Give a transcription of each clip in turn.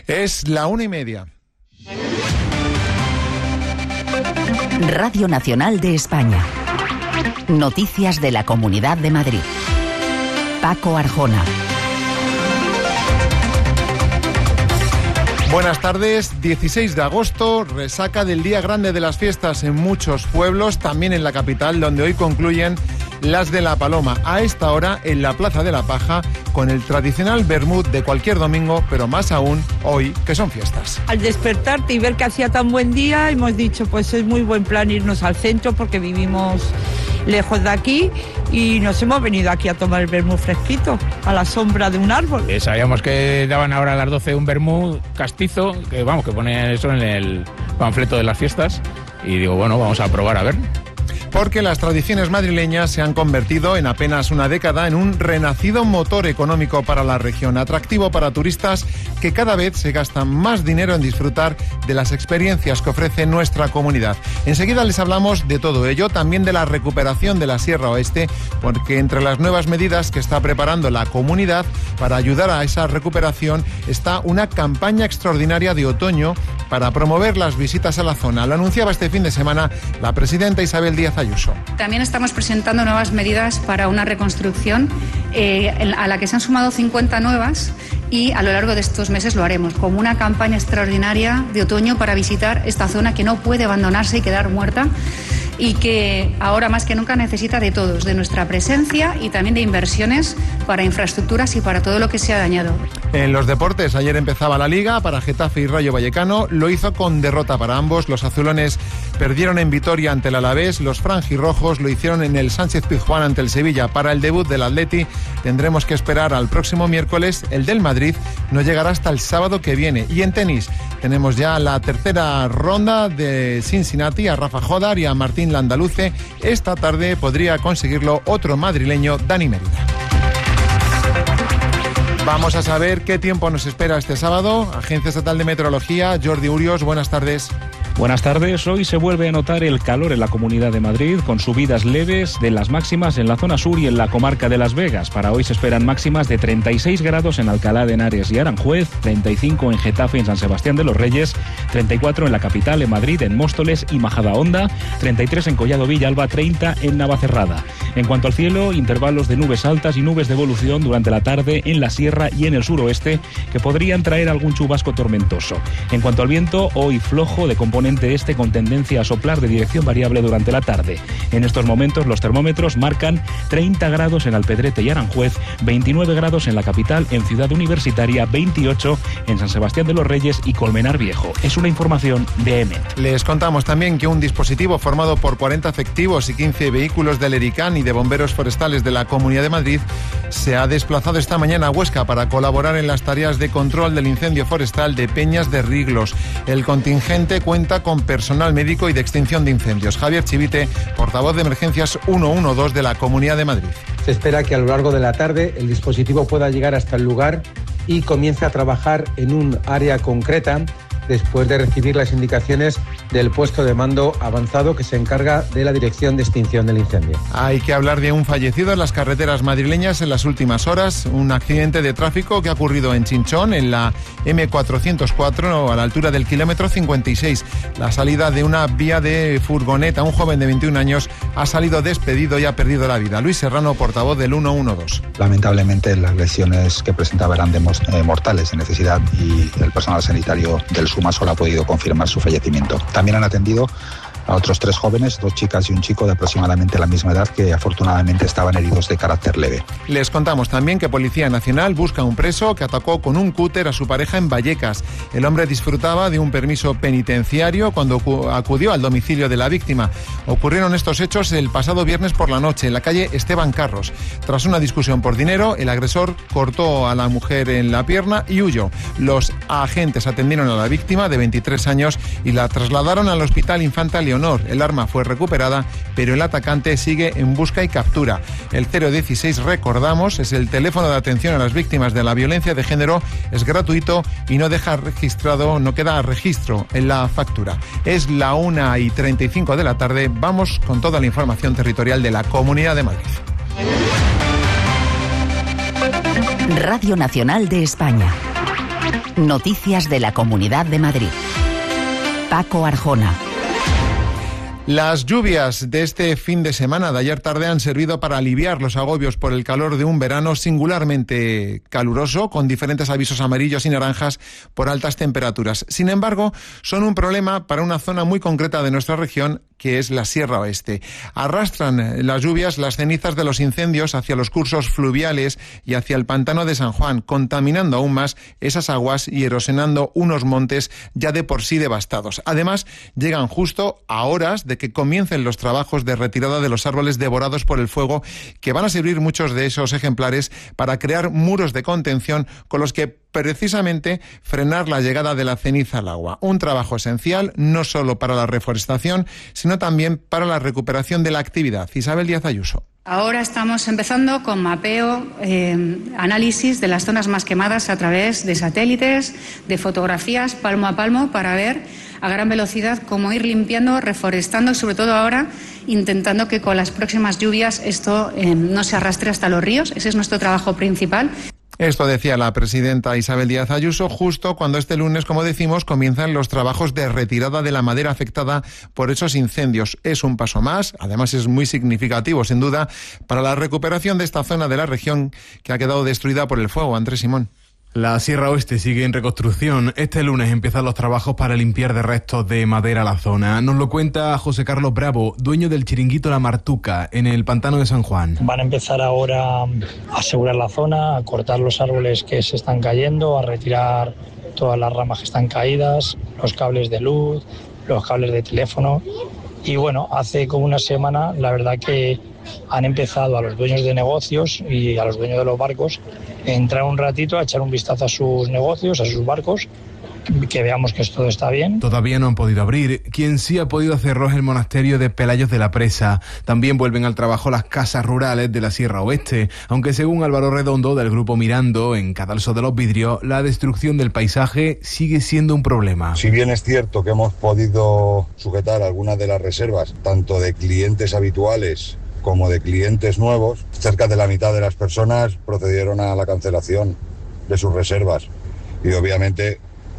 Es la 1:30. Radio Nacional de España. Noticias de la Comunidad de Madrid. Paco Arjona. Buenas tardes, 16 de agosto, resaca del día grande de las fiestas en muchos pueblos, también en la capital, donde hoy concluyen las de La Paloma, a esta hora en la Plaza de la Paja, con el tradicional vermut de cualquier domingo, pero más aún hoy, que son fiestas. Al despertarte y ver que hacía tan buen día, hemos dicho, pues es muy buen plan irnos al centro, porque vivimos lejos de aquí y nos hemos venido aquí a tomar el vermut fresquito, a la sombra de un árbol. Sabíamos que daban ahora a las 12 un vermut castizo, que vamos, que pone eso en el panfleto de las fiestas, y digo, bueno, vamos a probar a ver. Porque las tradiciones madrileñas se han convertido en apenas una década en un renacido motor económico para la región, atractivo para turistas que cada vez se gastan más dinero en disfrutar de las experiencias que ofrece nuestra comunidad. Enseguida les hablamos de todo ello, también de la recuperación de la Sierra Oeste, porque entre las nuevas medidas que está preparando la comunidad para ayudar a esa recuperación está una campaña extraordinaria de otoño para promover las visitas a la zona. Lo anunciaba este fin de semana la presidenta Isabel Díaz Ayuso. También estamos presentando nuevas medidas para una reconstrucción a la que se han sumado 50 nuevas, y a lo largo de estos meses lo haremos como una campaña extraordinaria de otoño para visitar esta zona que no puede abandonarse y quedar muerta, y que ahora más que nunca necesita de todos, de nuestra presencia y también de inversiones para infraestructuras y para todo lo que se ha dañado. En los deportes, ayer empezaba la Liga para Getafe y Rayo Vallecano, lo hizo con derrota para ambos. Los azulones perdieron en Vitoria ante el Alavés, los franjirrojos lo hicieron en el Sánchez-Pizjuán ante el Sevilla. Para el debut del Atleti tendremos que esperar al próximo miércoles. El del Madrid no llegará hasta el sábado que viene. Y en tenis tenemos ya la tercera ronda de Cincinnati, a Rafa Jodar y a Martín Landaluce. Esta tarde podría conseguirlo otro madrileño, Dani Mérida. Vamos a saber qué tiempo nos espera este sábado. Agencia Estatal de Meteorología, Jordi Urios, buenas tardes. Buenas tardes. Hoy se vuelve a notar el calor en la Comunidad de Madrid, con subidas leves de las máximas en la zona sur y en la comarca de Las Vegas. Para hoy se esperan máximas de 36 grados en Alcalá de Henares y Aranjuez, 35 en Getafe y en San Sebastián de los Reyes, 34 en la capital, en Madrid, en Móstoles y Majadahonda, 33 en Collado Villalba, 30 en Navacerrada. En cuanto al cielo, intervalos de nubes altas y nubes de evolución durante la tarde en la sierra y en el suroeste, que podrían traer algún chubasco tormentoso. En cuanto al viento, hoy flojo de componente este, con tendencia a soplar de dirección variable durante la tarde. En estos momentos los termómetros marcan 30 grados en Alpedrete y Aranjuez, 29 grados en la capital, en Ciudad Universitaria, 28 en San Sebastián de los Reyes y Colmenar Viejo. Es una información de EMET. Les contamos también que un dispositivo formado por 40 efectivos y 15 vehículos del ERICAN y de bomberos forestales de la Comunidad de Madrid se ha desplazado esta mañana a Huesca para colaborar en las tareas de control del incendio forestal de Peñas de Riglos. El contingente cuenta con personal médico y de extinción de incendios. Javier Chivite, portavoz de Emergencias 112 de la Comunidad de Madrid. Se espera que a lo largo de la tarde el dispositivo pueda llegar hasta el lugar y comience a trabajar en un área concreta, después de recibir las indicaciones del puesto de mando avanzado que se encarga de la dirección de extinción del incendio. Hay que hablar de un fallecido en las carreteras madrileñas en las últimas horas, un accidente de tráfico que ha ocurrido en Chinchón, en la M404, a la altura del kilómetro 56. La salida de una vía de furgoneta, un joven de 21 años ha salido despedido y ha perdido la vida. Luis Serrano, portavoz del 112. Lamentablemente las lesiones que presentaba eran mortales de necesidad, y el personal sanitario del Sumasol ha podido confirmar su fallecimiento. También han atendido a otros 3 jóvenes, 2 chicas y un chico de aproximadamente la misma edad, que afortunadamente estaban heridos de carácter leve. Les contamos también que Policía Nacional busca a un preso que atacó con un cúter a su pareja en Vallecas. El hombre disfrutaba de un permiso penitenciario cuando acudió al domicilio de la víctima. Ocurrieron estos hechos el pasado viernes por la noche en la calle Esteban Carros. Tras una discusión por dinero, el agresor cortó a la mujer en la pierna y huyó. Los agentes atendieron a la víctima de 23 años y la trasladaron al Hospital Infanta Leonor. El arma fue recuperada, pero el atacante sigue en busca y captura. El 016, recordamos, es el teléfono de atención a las víctimas de la violencia de género. Es gratuito y no queda registro en la factura. Es la 1:35 de la tarde. Vamos con toda la información territorial de la Comunidad de Madrid. Radio Nacional de España. Noticias de la Comunidad de Madrid. Paco Arjona. Las lluvias de este fin de semana de ayer tarde han servido para aliviar los agobios por el calor de un verano singularmente caluroso, con diferentes avisos amarillos y naranjas por altas temperaturas. Sin embargo, son un problema para una zona muy concreta de nuestra región, que es la Sierra Oeste. Arrastran las lluvias las cenizas de los incendios hacia los cursos fluviales y hacia el pantano de San Juan, contaminando aún más esas aguas y erosionando unos montes ya de por sí devastados. Además, llegan justo a horas de que comiencen los trabajos de retirada de los árboles devorados por el fuego, que van a servir muchos de esos ejemplares para crear muros de contención con los que precisamente frenar la llegada de la ceniza al agua. Un trabajo esencial no solo para la reforestación, sino también para la recuperación de la actividad. Isabel Díaz Ayuso. Ahora estamos empezando con mapeo, análisis de las zonas más quemadas a través de satélites, de fotografías palmo a palmo, para ver a gran velocidad cómo ir limpiando, reforestando y sobre todo ahora intentando que con las próximas lluvias esto no se arrastre hasta los ríos. Ese es nuestro trabajo principal. Esto decía la presidenta Isabel Díaz Ayuso justo cuando este lunes, como decimos, comienzan los trabajos de retirada de la madera afectada por esos incendios. Es un paso más, además es muy significativo, sin duda, para la recuperación de esta zona de la región que ha quedado destruida por el fuego. Andrés Simón. La Sierra Oeste sigue en reconstrucción. Este lunes empiezan los trabajos para limpiar de restos de madera la zona. Nos lo cuenta José Carlos Bravo, dueño del chiringuito La Martuca, en el pantano de San Juan. Van a empezar ahora a asegurar la zona, a cortar los árboles que se están cayendo, a retirar todas las ramas que están caídas, los cables de luz, los cables de teléfono. Y bueno, hace como una semana, la verdad que han empezado a los dueños de negocios y a los dueños de los barcos a entrar un ratito, a echar un vistazo a sus negocios, a sus barcos, que veamos que todo está bien. Todavía no han podido abrir. Quien sí ha podido hacerlo es el monasterio de Pelayos de la Presa. También vuelven al trabajo las casas rurales de la Sierra Oeste, aunque según Álvaro Redondo del Grupo Mirando, en Cadalso de los Vidrios, la destrucción del paisaje sigue siendo un problema. Si bien es cierto que hemos podido sujetar algunas de las reservas, tanto de clientes habituales como de clientes nuevos, cerca de la mitad de las personas procedieron a la cancelación de sus reservas y obviamente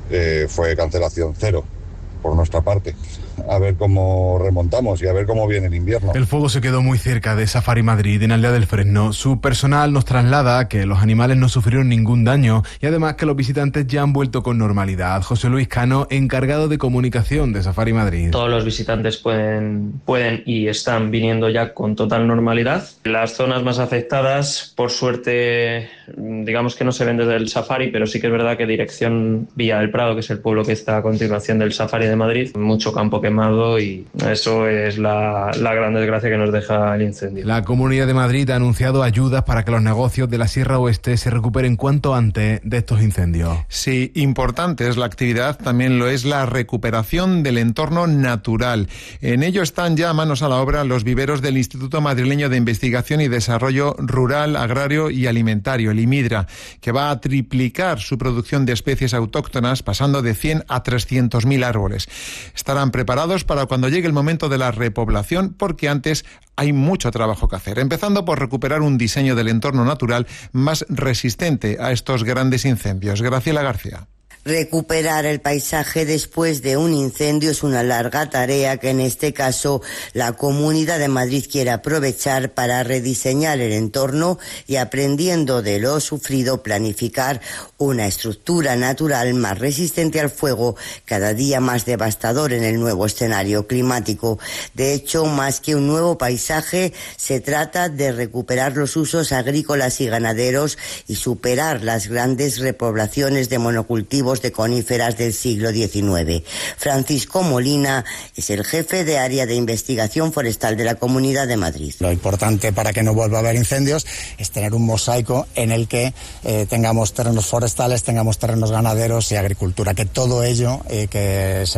fue cancelación cero por nuestra parte. A ver cómo remontamos y a ver cómo viene el invierno. El fuego se quedó muy cerca de Safari Madrid, en Aldea del Fresno. Su personal nos traslada que los animales no sufrieron ningún daño y además que los visitantes ya han vuelto con normalidad. José Luis Cano, encargado de comunicación de Safari Madrid. Todos los visitantes pueden y están viniendo ya con total normalidad. Las zonas más afectadas, por suerte, digamos que no se ven desde el Safari, pero sí que es verdad que dirección Villa del Prado, que es el pueblo que está a continuación del Safari de Madrid, mucho campo quemado y eso es la gran desgracia que nos deja el incendio. La Comunidad de Madrid ha anunciado ayudas para que los negocios de la Sierra Oeste se recuperen cuanto antes de estos incendios. Sí, importante es la actividad, también lo es la recuperación del entorno natural. En ello están ya manos a la obra los viveros del Instituto Madrileño de Investigación y Desarrollo Rural, Agrario y Alimentario, el IMIDRA, que va a triplicar su producción de especies autóctonas, pasando de 100 a 300.000 árboles. Estarán preparados para cuando llegue el momento de la repoblación, porque antes hay mucho trabajo que hacer, empezando por recuperar un diseño del entorno natural más resistente a estos grandes incendios. Graciela García. Recuperar el paisaje después de un incendio es una larga tarea que en este caso la Comunidad de Madrid quiere aprovechar para rediseñar el entorno y, aprendiendo de lo sufrido, planificar una estructura natural más resistente al fuego, cada día más devastador en el nuevo escenario climático. De hecho, más que un nuevo paisaje, se trata de recuperar los usos agrícolas y ganaderos y superar las grandes repoblaciones de monocultivos de coníferas del siglo XIX. Francisco Molina es el jefe de área de investigación forestal de la Comunidad de Madrid. Lo importante para que no vuelva a haber incendios es tener un mosaico en el que tengamos terrenos forestales, tengamos terrenos ganaderos y agricultura, que todo ello que se